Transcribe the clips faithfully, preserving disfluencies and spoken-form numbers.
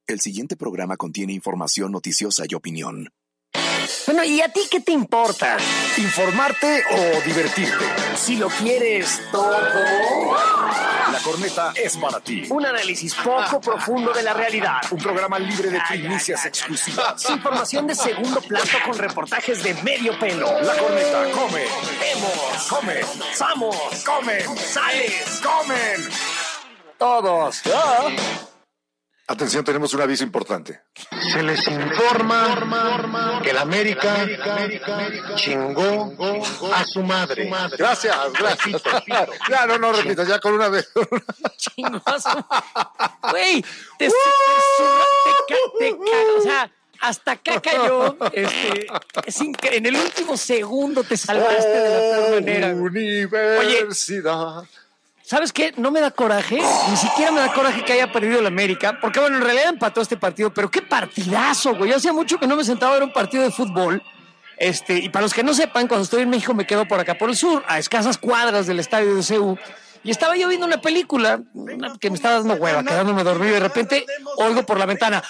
El siguiente programa contiene información noticiosa y opinión. Bueno, ¿y a ti qué te importa? ¿Informarte o divertirte? Si lo quieres todo. La corneta es para ti. Un análisis poco profundo de la realidad. Un programa libre de primicias exclusivas. Información de segundo plano con reportajes de medio pelo. La corneta come. Vemos. Come. Somos. Comen. Sales. Comen. Todos. Ah. Atención, tenemos un aviso importante. Se les informa que el América chingó a su madre. Gracias, gracias. Ya, no, no, repita, ya con una vez. Chingó a su... Güey, te, te, te, te, te, o sea, hasta acá cayó. Este, es incre- en el último segundo te salvaste de la peor manera. Universidad. Oye, ¿sabes qué? No me da coraje, ni siquiera me da coraje que haya perdido el América, porque bueno, en realidad empató este partido, pero qué partidazo, güey. Yo hacía mucho que no me sentaba a ver un partido de fútbol. Este, y para los que no sepan, cuando estoy en México me quedo por acá por el sur, a escasas cuadras del estadio de C U, y estaba yo viendo una película una que me estaba dando hueva, quedándome dormido, y de repente oigo por la ventana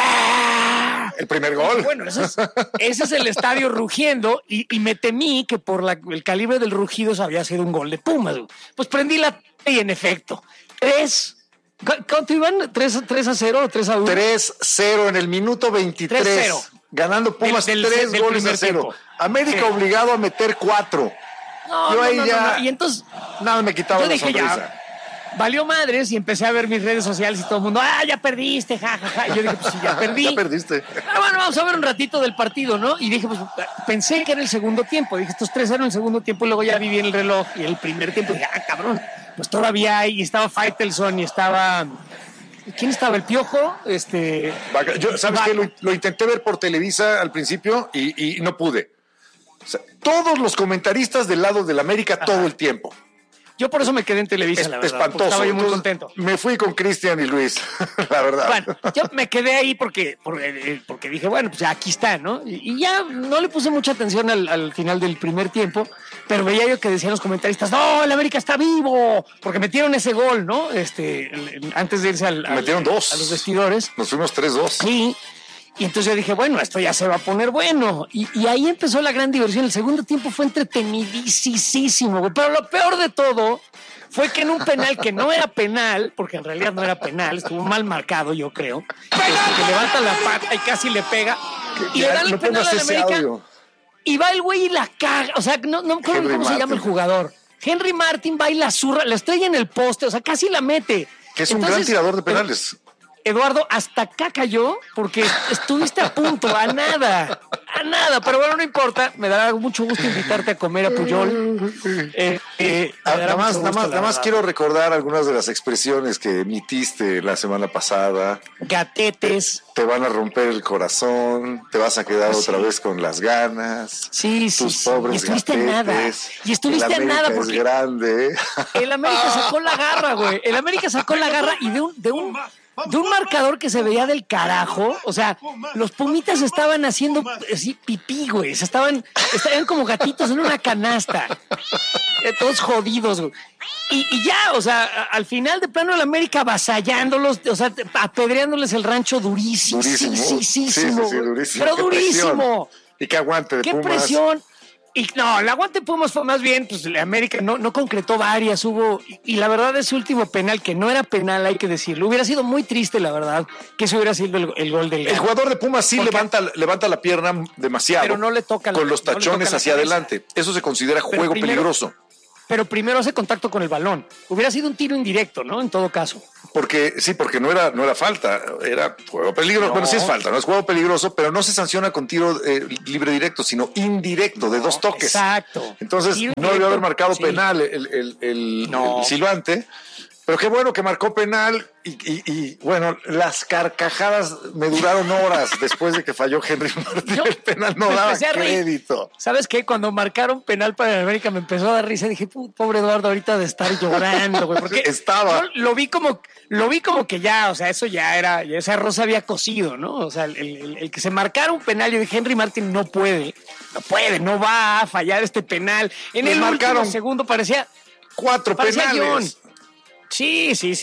¡ah! El primer gol. Bueno, ese es, ese es el estadio rugiendo, y, y me temí que por la, el calibre del rugido se había sido un gol de Pumas. Pues prendí la y en efecto, tres. ¿Cuánto iban? ¿tres a cero o tres a uno? tres cero en el minuto veintitrés. tres cero. Ganando Pumas Del- del- tres del goles a primer cero. tiempo. América Sí. obligado a meter cuatro. No, Yo no, ahí no, ya- no, no. Y entonces Nada me quitaba yo la dije sonrisa. ya, valió madres, y empecé a ver mis redes sociales y todo el mundo, ah, ya perdiste, jajaja. Ja, ja. Y yo dije, pues sí, ya perdí. Ya perdiste. Pero bueno, vamos a ver un ratito del partido, ¿no? Y dije, pues pensé que era el segundo tiempo. Dije, estos tres eran el segundo tiempo, y luego ya vi bien el reloj y el primer tiempo. Dije, ah, cabrón, pues todavía hay. Y estaba Faitelson y estaba... ¿Quién estaba? ¿El Piojo? Este... Vaca- Yo, ¿sabes Vaca. qué? Lo, lo intenté ver por Televisa al principio y, y no pude. O sea, todos los comentaristas del lado del América Ajá. todo el tiempo. Yo por eso me quedé en Televisa, Es, la verdad. espantoso. Porque estaba yo muy Entonces, contento. Me fui con Cristian y Luis, la verdad. Bueno, yo me quedé ahí porque, porque, porque dije, bueno, pues ya aquí está, ¿no? Y, y ya no le puse mucha atención al, al final del primer tiempo, pero veía yo que decían los comentaristas, no, el América está vivo, porque metieron ese gol, ¿no? Este, el- el- antes de irse al, al- Metieron dos. a los vestidores. Nos fuimos tres dos. Sí. Y entonces yo dije, bueno, esto ya se va a poner bueno. Y, y ahí empezó la gran diversión. El segundo tiempo fue entretenidísimo, güey. Pero lo peor de todo fue que en un penal que no era penal, porque en realidad no era penal, estuvo mal marcado, yo creo, que levanta la pata y casi le pega, y le Ya, dan el no penal pongas al ese América, audio. y va el güey y la caga. O sea, no, no me acuerdo Henry cómo se llama Martin. el jugador. Henry Martin va y la zurra, la estrella en el poste, o sea, casi la mete. Que es un Entonces, gran tirador de penales. Eduardo, hasta acá cayó porque estuviste a punto, a nada, a nada. Pero bueno, no importa, me dará mucho gusto invitarte a comer a Puyol. Eh, eh, me Ah, dará Nada más, mucho nada gusto, más, la nada más verdad. quiero recordar algunas de las expresiones que emitiste la semana pasada. Gatetes. Te van a romper el corazón, te vas a quedar Ah, otra sí. vez con las ganas. Sí, sí, Tus sí. pobres Y estuviste a gatetes. nada. Y estuviste El a América nada es porque grande. el América sacó la garra, güey. El América sacó la garra y de un, de un, de un marcador que se veía del carajo. O sea, los Pumitas estaban haciendo así pipí, güey. Se estaban, estaban como gatitos en una canasta. Eh, Todos jodidos, güey. Y, y ya, o sea, a- al final de plano el América avasallándolos, o sea, apedreándoles el rancho durísimo. Durísimo. Sí, sí, Sí, sí, sí, güey. durísimo. Pero Qué durísimo. presión. Y qué aguante de ¡Qué Pumas. presión! Y no, el aguante Pumas fue más bien, pues la América no, no concretó varias, hubo, y, y la verdad ese último penal, que no era penal, hay que decirlo, hubiera sido muy triste, la verdad, que ese hubiera sido el, el gol del El gol. jugador de Pumas sí Porque- levanta, levanta la pierna demasiado. Pero no le toca la- Con los no le tachones toca la hacia cabeza. adelante. Eso se considera Pero juego primero- peligroso. Pero primero hace contacto con el balón. Hubiera sido un tiro indirecto, ¿no? En todo caso. Porque, sí, porque no era, no era falta, era juego peligroso. No. Bueno, sí es falta, no es juego peligroso, pero no se sanciona con tiro eh, libre directo, sino indirecto, de dos toques. Exacto. Entonces, Tiro no debió indirecto, haber marcado sí. penal el, el, el, No. el silbante. Pero qué bueno que marcó penal y, y, y, bueno, las carcajadas me duraron horas después de que falló Henry Martin. Yo El penal no me daba empecé a reír. crédito. ¿Sabes qué? Cuando marcaron penal para el América me empezó a dar risa. Dije, "Pu- pobre Eduardo, ahorita de estar llorando, güey. Porque Estaba. yo lo vi como, lo vi como que ya, o sea, eso ya era, ya ese arroz había cocido, ¿no? O sea, el, el- el que se marcara un penal, yo dije, Henry Martin no puede, no puede, no va a fallar este penal. En Les el marcaron último segundo parecía, Cuatro parecía penales. guión. Sí, sí, sí.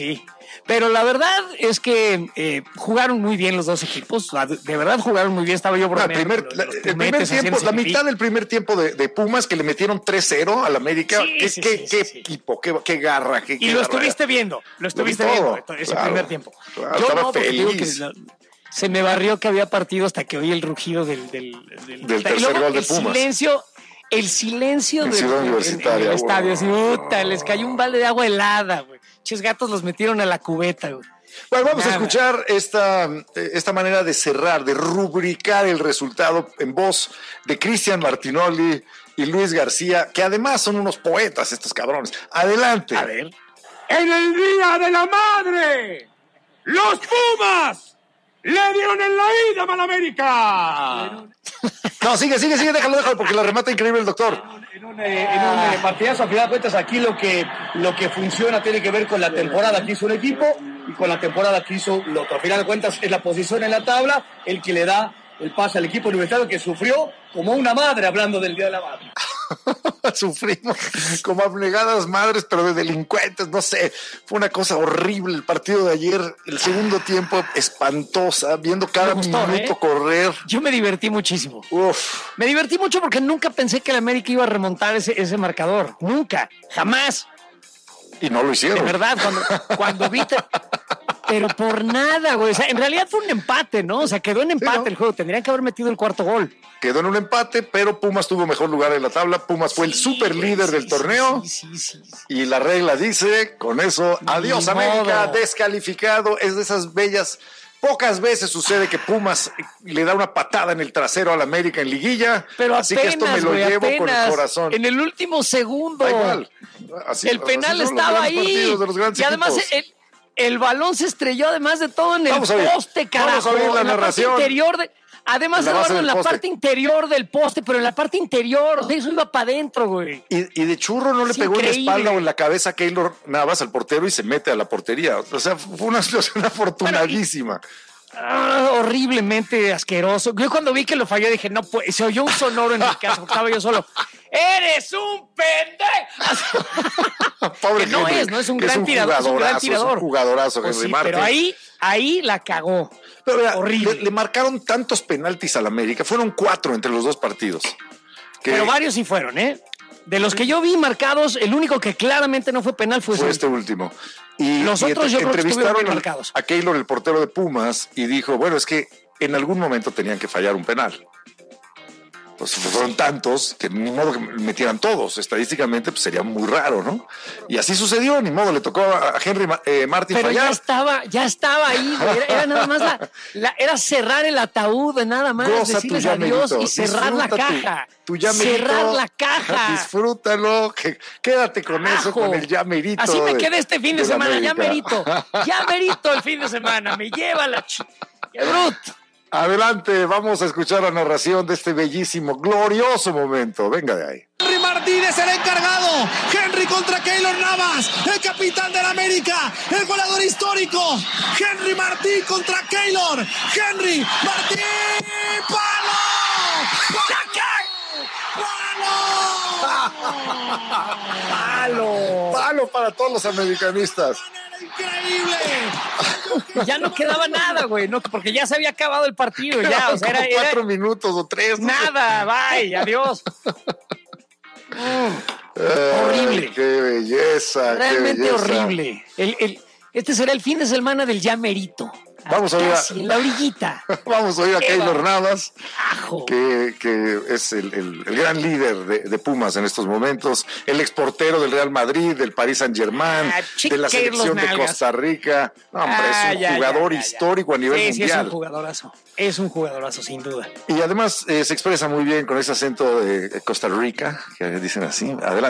Pero la verdad es que eh, jugaron muy bien los dos equipos. De verdad jugaron muy bien. Estaba yo No, el bromeando primer, con la, los el primer pumetes tiempo, haciéndose la pipí. mitad del primer tiempo de, de Pumas, que le metieron tres cero al América. Sí, qué sí, qué, sí, qué sí, sí. equipo, qué, qué garra. Qué, Y qué lo garra. estuviste viendo, lo estuviste vi todo, viendo ese claro, primer tiempo. claro, Yo estaba no, porque digo que feliz. la- se me barrió que había partido hasta que oí el rugido del... Del, del, Del y tercer luego gol de el Pumas. silencio, el silencio En del, Ciudad en- en Universitaria, el estadio. Así, güey. puta, les cayó un balde de agua helada, güey. Ches gatos los metieron a la cubeta, güey. Bueno, vamos Nada. a escuchar esta, esta manera de cerrar, de rubricar el resultado en voz de Cristian Martinoli y Luis García, que además son unos poetas estos cabrones. Adelante. A ver. En el Día de la Madre, los Pumas le dieron en la ida a la América. No, sigue, sigue, sigue, déjalo, déjalo, porque la remata increíble el doctor. En un, eh, en un eh, partidazo, a final de cuentas, aquí lo que, lo que funciona tiene que ver con la temporada que hizo un equipo y con la temporada que hizo el otro. A final de cuentas, es la posición en la tabla el que le da el pase al equipo universitario, que sufrió como una madre, hablando del Día de la Madre. Sufrimos como abnegadas madres, pero de delincuentes, no sé. Fue una cosa horrible el partido de ayer, el segundo tiempo espantosa, viendo cada Me gustó, minuto ¿eh? correr. Yo me divertí muchísimo. Uf. Me divertí mucho porque nunca pensé que el América iba a remontar ese, ese marcador. Nunca. Jamás. Y no lo hicieron. De verdad, cuando, cuando viste... Pero por nada, güey. O sea, en realidad fue un empate, ¿no? O sea, quedó en empate Sí, ¿no? el juego. Tendrían que haber metido el cuarto gol. Quedó en un empate, pero Pumas tuvo mejor lugar en la tabla. Pumas fue el super líder Sí, del sí, torneo. Sí, sí, sí, sí. Y la regla dice, con eso, adiós Ni América, modo. descalificado. Es de esas bellas, pocas veces sucede que Pumas le da una patada en el trasero al América en liguilla. Pero así apenas, que esto me lo güey, llevo con el apenas. corazón. En el último segundo. Da igual. Así- el penal así son los estaba grandes ahí. partidos de los grandes Y además equipos. el, el balón se estrelló, además de todo, en el Vamos a oír. poste, carajo. Vamos a oír la en narración. parte interior de, además, En la base Eduardo, en del la poste. parte interior del poste, pero en la parte interior. De eso iba para adentro, güey. Y, y de churro no le Es pegó en la increíble. espalda o en la cabeza a Keylor Navas, al portero, y se mete a la portería. O sea, fue una situación afortunadísima. Ah, horriblemente asqueroso. Yo cuando vi que lo falló dije, no, pues se oyó un sonoro en mi casa, porque estaba yo solo. ¡Eres un pendejo! Pobre Que no Henry, es, no es un que gran tirador, es un gran jugadorazo, tirador. Es un jugadorazo, Pues Henry sí, Martin. pero ahí, ahí la cagó. Pero mira, horrible. Le, le marcaron tantos penaltis al América. Fueron cuatro entre los dos partidos. Que Pero varios sí fueron, ¿eh? De los que yo vi marcados, el único que claramente no fue penal fue, fue ese. este último. Y, Los y otros yo creo que estuvieron entrevistaron bien al- marcados. a Keylor, el portero de Pumas, y dijo, bueno, es que en algún momento tenían que fallar un penal. Pues fueron tantos que ni modo que metieran todos. Estadísticamente pues sería muy raro, ¿no? Y así sucedió, ni modo, le tocó a Henry eh, Martin Pero fallar. ya estaba, ya estaba ahí, güey. Era, era nada más la, la- era cerrar el ataúd, nada más, Goza tu decirles adiós llamerito, y cerrar la disfruta tu- caja. tu llamerito, cerrar la caja. Disfrútalo, que, quédate con eso, Carajo. con el llamerito. Así me de- quedé este fin de, de la semana, ya América. merito. Ya merito el fin de semana, me lleva la ch... ¡Qué bruto! Adelante, vamos a escuchar la narración de este bellísimo, glorioso momento. Venga de ahí. Henry Martínez, el encargado. Henry contra Keylor Navas, el capitán del América, el goleador histórico. Henry Martín contra Keylor. Henry Martín, ¡palo! ¡Palo! ¡Palo! Palo para todos los americanistas. ¡Increíble! Ya no quedaba nada, güey, no, porque ya se había acabado el partido, ya, o sea, era, Como era cuatro minutos o tres. no sé. nada, bye, adiós. Mm, Ay, horrible. Qué belleza. realmente qué belleza. horrible. El, el, este será el fin de semana del ya merito. Vamos a ver a- Casi, en la orillita. Vamos a oír a Qué Keylor va. Navas, Ajo. que, que es el, el- el gran líder de, de Pumas en estos momentos, el exportero del Real Madrid, del Paris Saint Germain, Ah, de la chiqueros selección de nalgas. Costa Rica. No, hombre, Ah, es un ya, jugador ya, ya, ya. histórico a nivel Sí, sí, es mundial. un jugadorazo. Es un jugadorazo, sin duda. Y además eh, se expresa muy bien con ese acento de Costa Rica, que dicen así. Adelante.